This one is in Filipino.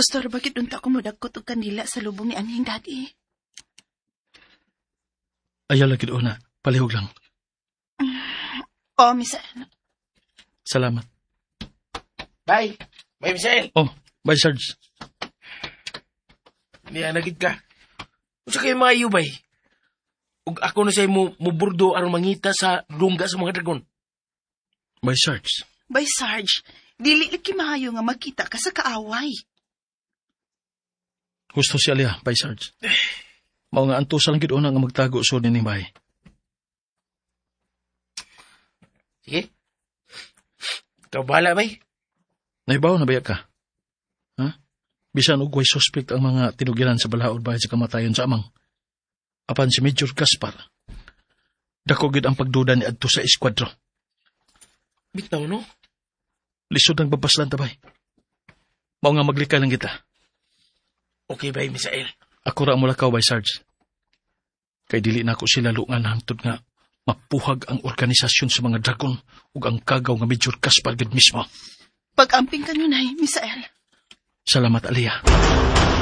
Gusto ra bakit unta ko modagkot og kandila sa lubong ni anhing daddy? Ayaw lagi una. Palihog lang. Oo, Misael. Salamat. Bye. Bye, Misael. Oh, bye, Sarge. Niyanagid ka. Kung sa kayo mga iyo, bay. Ug ako na sa'yo muburdo aron mangita sa lungga sa mga dragon. Bye, Sarge. Bay, Sarge, dili liki maayo nga magkita ka sa kaaway. Gusto si Alia, bye, Sarge. Mao nga anto sa lang gid una nga magtago so ning bahay. Sige. Ikaw bahala, bay. Naibaw na baya ka? Ha? Bisan og way suspect ang mga tinugiran sa balaod bahin sa kamatayon sa amang. Apan si Major Gaspar. Dako gid ang pagduda ni adto sa eskwadro. Bitaw, no? Lisod ang babaslan tabay. Mao nga maglikay lang kita. Okay, bay, Misael. Ako ra mulakaw bay, Sarge. Kay dili na ako sila lungan hangtod nga mapuhag ang organisasyon sa mga dragon ug ang kagaw nga Major Gaspar gid mismo. Pag-amping ka nun ay, Misael. Salamat, Alia.